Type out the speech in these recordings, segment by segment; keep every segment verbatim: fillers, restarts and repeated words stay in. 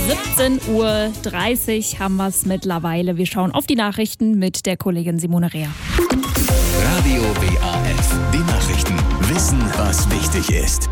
siebzehn Uhr dreißig haben wir es mittlerweile. Wir schauen auf die Nachrichten mit der Kollegin Simone Rehr. Radio W A F, die Nachrichten. Wissen, was wichtig ist.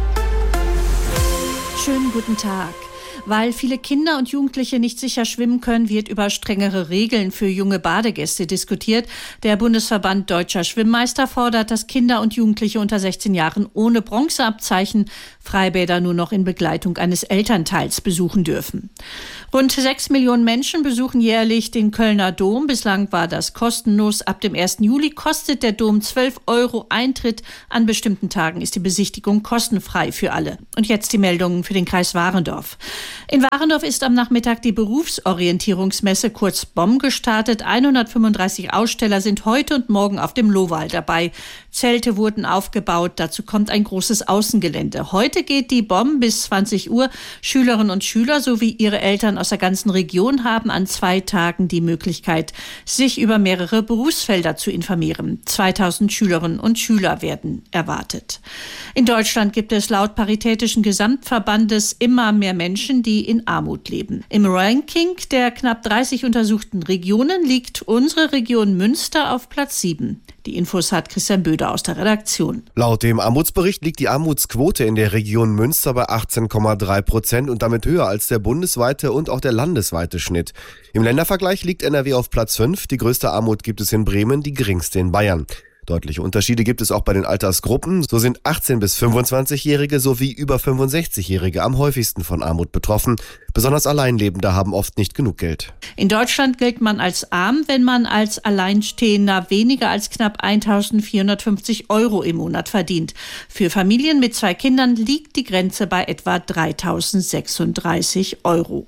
Schönen guten Tag. Weil viele Kinder und Jugendliche nicht sicher schwimmen können, wird über strengere Regeln für junge Badegäste diskutiert. Der Bundesverband Deutscher Schwimmmeister fordert, dass Kinder und Jugendliche unter sechzehn Jahren ohne Bronzeabzeichen Freibäder nur noch in Begleitung eines Elternteils besuchen dürfen. Rund sechs Millionen Menschen besuchen jährlich den Kölner Dom. Bislang war das kostenlos. Ab dem ersten Juli kostet der Dom zwölf Euro Eintritt. An bestimmten Tagen ist die Besichtigung kostenfrei für alle. Und jetzt die Meldungen für den Kreis Warendorf. In Warendorf ist am Nachmittag die Berufsorientierungsmesse kurz B O M gestartet. hundertfünfunddreißig Aussteller sind heute und morgen auf dem Lohwal dabei. Zelte wurden aufgebaut. Dazu kommt ein großes Außengelände. Heute geht die B O M bis zwanzig Uhr. Schülerinnen und Schüler sowie ihre Eltern aus der ganzen Region haben an zwei Tagen die Möglichkeit, sich über mehrere Berufsfelder zu informieren. zweitausend Schülerinnen und Schüler werden erwartet. In Deutschland gibt es laut Paritätischen Gesamtverbandes immer mehr Menschen, die in Armut leben. Im Ranking der knapp dreißig untersuchten Regionen liegt unsere Region Münster auf Platz sieben. Die Infos hat Christian Böder aus der Redaktion. Laut dem Armutsbericht liegt die Armutsquote in der Region Münster bei achtzehn Komma drei Prozent und damit höher als der bundesweite und auch der landesweite Schnitt. Im Ländervergleich liegt N R W auf Platz fünf. Die größte Armut gibt es in Bremen, die geringste in Bayern. Deutliche Unterschiede gibt es auch bei den Altersgruppen. So sind achtzehn- bis fünfundzwanzigjährige sowie über fünfundsechzigjährige am häufigsten von Armut betroffen. Besonders Alleinlebende haben oft nicht genug Geld. In Deutschland gilt man als arm, wenn man als Alleinstehender weniger als knapp eintausendvierhundertfünfzig Euro im Monat verdient. Für Familien mit zwei Kindern liegt die Grenze bei etwa dreitausendsechsunddreißig Euro.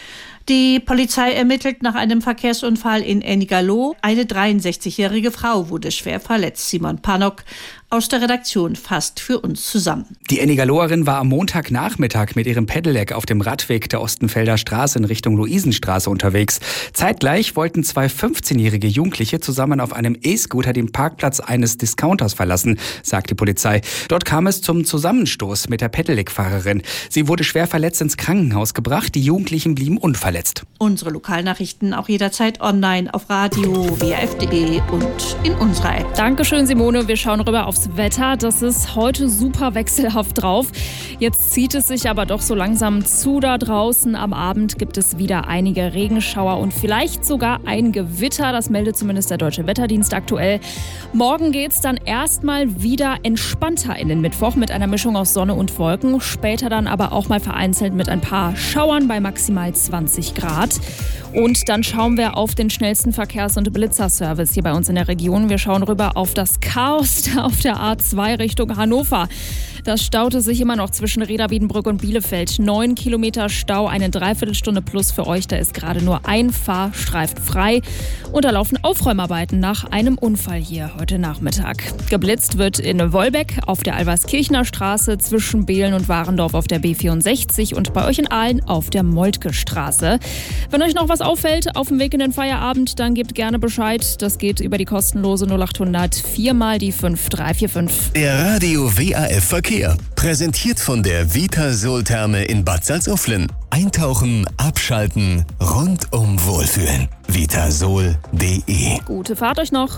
Die Polizei ermittelt nach einem Verkehrsunfall in Ennigerloh. Eine dreiundsechzigjährige Frau wurde schwer verletzt. Simon Panok aus der Redaktion fasst für uns zusammen. Die Ennigerloherin war am Montagnachmittag mit ihrem Pedelec auf dem Radweg der Ostenfelder Straße in Richtung Luisenstraße unterwegs. Zeitgleich wollten zwei fünfzehnjährige Jugendliche zusammen auf einem E-Scooter den Parkplatz eines Discounters verlassen, sagt die Polizei. Dort kam es zum Zusammenstoß mit der Pedelec-Fahrerin. Sie wurde schwer verletzt ins Krankenhaus gebracht. Die Jugendlichen blieben unverletzt. Unsere Lokalnachrichten auch jederzeit online auf radio w a f punkt d e und in unserer App. Dankeschön, Simone. Wir schauen rüber aufs Wetter. Das ist heute super wechselhaft drauf. Jetzt zieht es sich aber doch so langsam zu da draußen. Am Abend gibt es wieder einige Regenschauer und vielleicht sogar ein Gewitter. Das meldet zumindest der Deutsche Wetterdienst aktuell. Morgen geht es dann erstmal wieder entspannter in den Mittwoch mit einer Mischung aus Sonne und Wolken. Später dann aber auch mal vereinzelt mit ein paar Schauern bei maximal zwanzig Grad. Und dann schauen wir auf den schnellsten Verkehrs- und Blitzerservice hier bei uns in der Region. Wir schauen rüber auf das Chaos auf der A zwei Richtung Hannover. Das staute sich immer noch zwischen Reda, Wiedenbrück und Bielefeld. Neun Kilometer Stau, eine Dreiviertelstunde plus für euch. Da ist gerade nur ein Fahrstreifen frei. Und da laufen Aufräumarbeiten nach einem Unfall hier heute Nachmittag. Geblitzt wird in Wolbeck auf der Alberskirchener Straße zwischen Behlen und Warendorf auf der B vierundsechzig und bei euch in Aalen auf der Moltke Straße. Wenn euch noch was auffällt auf dem Weg in den Feierabend, dann gebt gerne Bescheid. Das geht über die kostenlose null acht hundert vier mal die fünf drei vier fünf. Der Radio W A F Verkehr. Präsentiert von der Vitasol-Therme in Bad Salzuflen. Eintauchen, abschalten, rundum wohlfühlen. vitasol punkt d e. Gute Fahrt euch noch.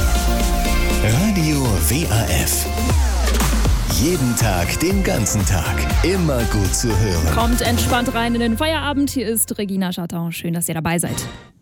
Radio W A F. Jeden Tag, den ganzen Tag. Immer gut zu hören. Kommt entspannt rein in den Feierabend. Hier ist Regina Chatton. Schön, dass ihr dabei seid.